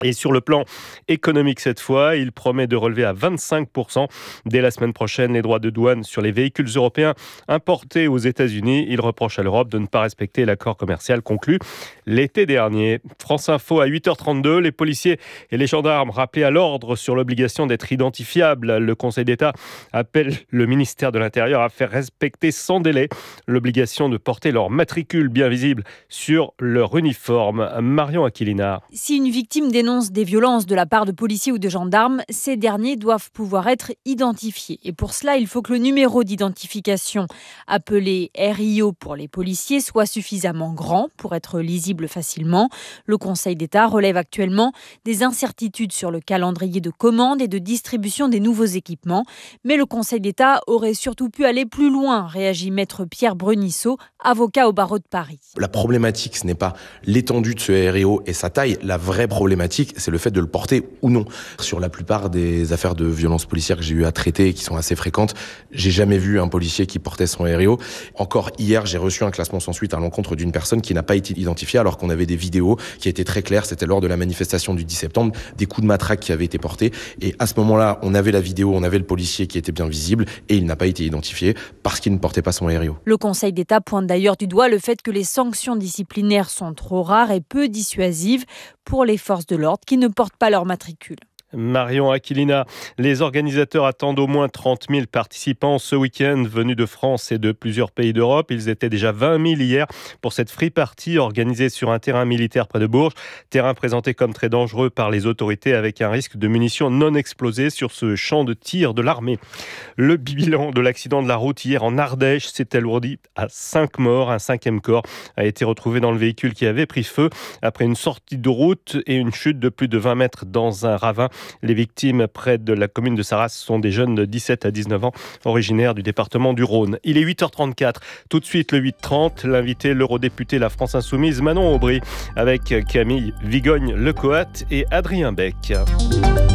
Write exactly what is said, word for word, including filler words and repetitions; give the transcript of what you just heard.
Et sur le plan économique cette fois, il promet de relever à vingt-cinq pour cent dès la semaine prochaine les droits de douane sur les véhicules européens importés aux États-Unis. Il reproche à l'Europe de ne pas respecter l'accord commercial conclu l'été dernier. France Info à huit heures trente-deux, les policiers et les gendarmes rappelés à l'ordre sur l'obligation d'être identifiables. Le Conseil d'État appelle le ministère de l'Intérieur à faire respecter sans délai l'obligation de porter leur matricule bien visible sur leur uniforme. Marion Aquilina. Si une victime dénonce des violences de la part de policiers ou de gendarmes, ces derniers doivent pouvoir être identifiés. Et pour cela, il faut que le numéro d'identification, appelé R I O pour les policiers, soit suffisamment grand pour être lisible facilement. Le Conseil d'État relève actuellement des incertitudes sur le calendrier de commande et de distribution des nouveaux équipements. Mais le Conseil d'État aurait surtout pu aller plus loin, réagit maître Pierre Brunisseau, avocat au barreau de Paris. La problématique, ce n'est pas l'étendue de ce R I O et sa taille. La vraie problématique, c'est le fait de le porter ou non. Sur la plupart des affaires de violences policières que j'ai eu à traiter et qui sont assez fréquentes, j'ai jamais vu un policier qui portait son R I O. Encore hier, j'ai reçu un classement sans suite à l'encontre d'une personne qui n'a pas été identifiée alors qu'on avait des vidéos qui étaient très claires. C'était lors de la manifestation du dix septembre, des coups de matraque qui avaient été portés. Et à ce moment-là, on avait la vidéo, on avait le policier qui était bien visible et il n'a pas été identifié parce qu'il ne portait pas son R I O. Le Conseil d'État pointe d'ailleurs du doigt le fait que les sanctions disciplinaires sont trop rares et peu dissuasives pour les forces de l'ordre qui ne portent pas leur matricule. Marion Aquilina, les organisateurs attendent au moins trente mille participants ce week-end venus de France et de plusieurs pays d'Europe. Ils étaient déjà vingt mille hier pour cette free party organisée sur un terrain militaire près de Bourges. Terrain présenté comme très dangereux par les autorités avec un risque de munitions non explosées sur ce champ de tir de l'armée. Le bilan de l'accident de la route hier en Ardèche s'est alourdi à cinq morts. Un cinquième corps a été retrouvé dans le véhicule qui avait pris feu après une sortie de route et une chute de plus de vingt mètres dans un ravin. Les victimes près de la commune de Sarras sont des jeunes de dix-sept à dix-neuf ans, originaires du département du Rhône. Il est huit heures trente-quatre. Tout de suite, le huit heures trente, l'invité, l'eurodéputé La France Insoumise, Manon Aubry, avec Camille Vigogne-Lecoat et Adrien Beck.